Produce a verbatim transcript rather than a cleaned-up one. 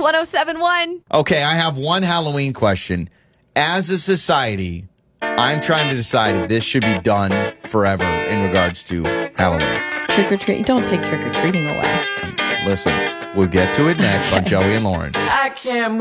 one oh seven one. Okay, I have one Halloween question. As a society, I'm trying to decide if this should be done forever in regards to Halloween. Trick or treat. Don't take trick or treating away. Listen, we'll get to it next on Joey and Lauren. I can't